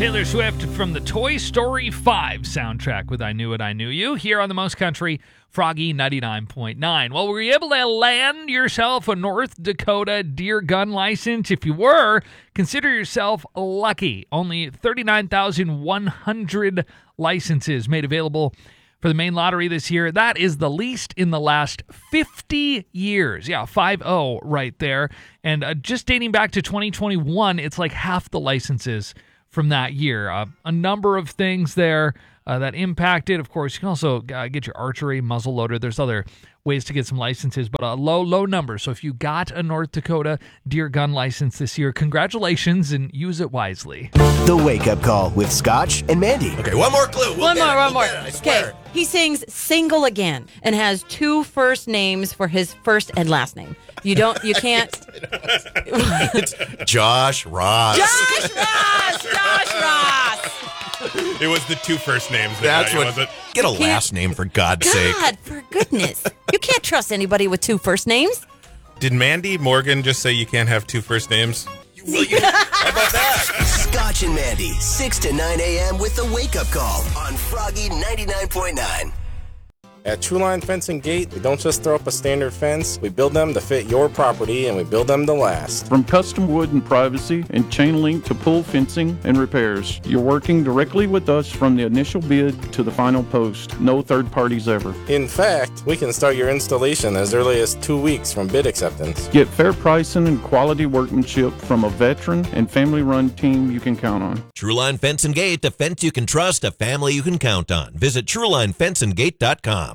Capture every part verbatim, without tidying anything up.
Taylor Swift from the Toy Story five soundtrack with I Knew It, I Knew You, here on the Most Country, Froggy ninety-nine point nine. Well, were you able to land yourself a North Dakota deer gun license? If you were, consider yourself lucky. Only thirty-nine thousand one hundred licenses made available for the Maine lottery this year. That is the least in the last fifty years. Yeah, five oh right there. And uh, just dating back to twenty twenty-one, it's like half the licenses from that year. Uh, a number of things there uh, that impacted. Of course, you can also uh, get your archery, muzzle loader. There's other ways to get some licenses, but a low, low number. So if you got a North Dakota deer gun license this year, congratulations and use it wisely. The Wake Up Call with Scotch and Mandy. Okay, one more clue. We'll one more, it. one we'll more. I swear. Okay, he sings Single Again and has two first names for his first and last name. You don't, you can't. It's Josh Ross. Josh Ross! Josh Ross! It was the two first names. That That's guy, what. wasn't it? Get a can't- last name for God's sake. God, for goodness. You can't trust anybody with two first names. Did Mandy Morgan just say you can't have two first names? Will you? How about that? Scotch and Mandy, six to nine a.m. with The Wake Up Call on Froggy ninety-nine point nine. At Truline Fence and Gate, we don't just throw up a standard fence, we build them to fit your property and we build them to last. From custom wood and privacy and chain link to pull fencing and repairs, you're working directly with us from the initial bid to the final post. No third parties ever. In fact, we can start your installation as early as two weeks from bid acceptance. Get fair pricing and quality workmanship from a veteran and family-run team you can count on. Truline Fence and Gate, a fence you can trust, a family you can count on. Visit truline fence and gate dot com.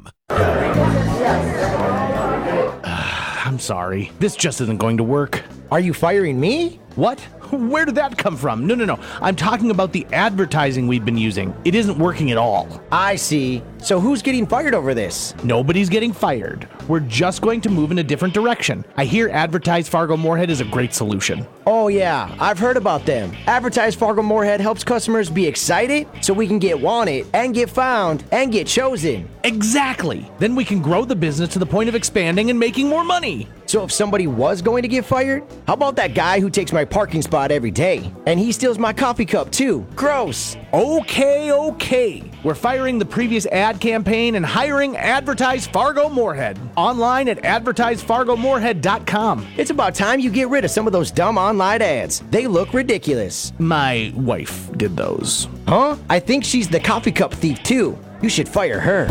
I'm sorry. This just isn't going to work. Are you firing me? What? Where did that come from? No, no, no. I'm talking about the advertising we've been using. It isn't working at all. I see. So who's getting fired over this? Nobody's getting fired. We're just going to move in a different direction. I hear Advertise Fargo Moorhead is a great solution. Oh yeah, I've heard about them. Advertise Fargo Moorhead helps customers be excited so we can get wanted and get found and get chosen. Exactly. Then we can grow the business to the point of expanding and making more money. So if somebody was going to get fired, how about that guy who takes my parking spot every day? And he steals my coffee cup too. Gross. Okay, okay. We're firing the previous ad campaign and hiring Advertise Fargo Moorhead. Online at advertise fargo moorhead dot com. It's about time you get rid of some of those dumb online ads. They look ridiculous. My wife did those. Huh? I think she's the coffee cup thief too. You should fire her.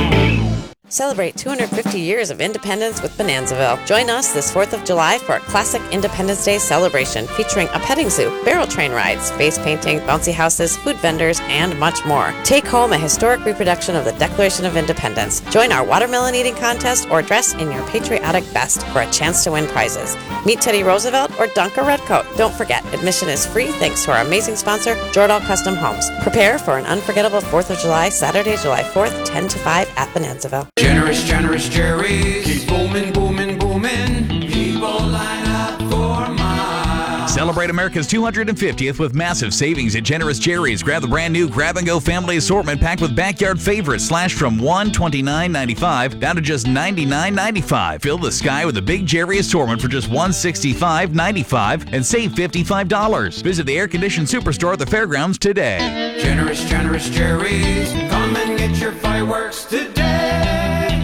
Celebrate two hundred fifty years of independence with Bonanzaville. Join us this fourth of July for a classic Independence Day celebration featuring a petting zoo, barrel train rides, face painting, bouncy houses, food vendors, and much more. Take home a historic reproduction of the Declaration of Independence. Join our watermelon eating contest or dress in your patriotic best for a chance to win prizes. Meet Teddy Roosevelt or dunk a redcoat. Don't forget, admission is free thanks to our amazing sponsor, Jordahl Custom Homes. Prepare for an unforgettable fourth of July, Saturday, July fourth, ten to five at Bonanzaville. Generous, generous Jerry's. Keep booming, booming, booming. People line up for miles. Celebrate America's two hundred fiftieth with massive savings at Generous Jerry's. Grab the brand new Grab and Go family assortment packed with backyard favorites slashed from one hundred twenty-nine ninety-five down to just ninety-nine ninety-five. Fill the sky with a big Jerry assortment for just one hundred sixty-five ninety-five and save fifty-five dollars. Visit the air-conditioned superstore at the fairgrounds today. Generous, generous Jerry's. Come and get your fireworks today.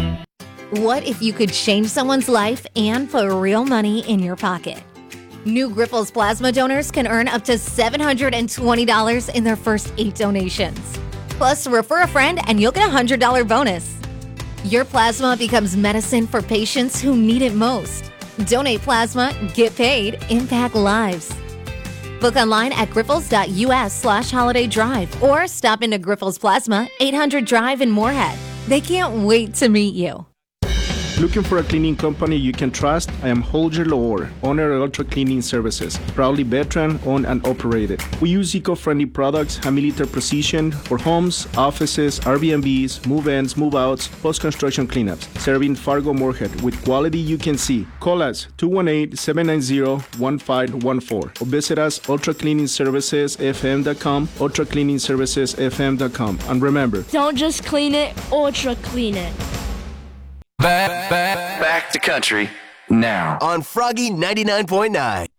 What if you could change someone's life and put real money in your pocket? New Grifols plasma donors can earn up to seven hundred twenty dollars in their first eight donations. Plus, refer a friend and you'll get a one hundred dollars bonus. Your plasma becomes medicine for patients who need it most. Donate plasma, get paid, impact lives. Book online at grifols.us slash holiday drive or stop into Grifols Plasma, eight hundred Drive in Moorhead. They can't wait to meet you. Looking for a cleaning company you can trust? I am Holger Lohr, owner of Ultra Cleaning Services, proudly veteran owned and operated. We use eco-friendly products and military precision for homes, offices, Airbnbs, move-ins, move-outs, post-construction cleanups, serving Fargo Moorhead with quality you can see. Call us two one eight, seven nine zero, one five one four or visit us ultra cleaning services f m dot com, ultra cleaning services f m dot com. And remember, don't just clean it, ultra clean it. Back, back, back to country now on Froggy ninety-nine point nine.